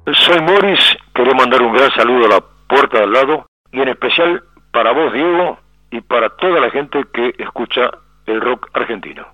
Soy Morris, quería mandar un gran saludo a la puerta de al lado y en especial para vos, Diego, y para toda la gente que escucha el rock argentino.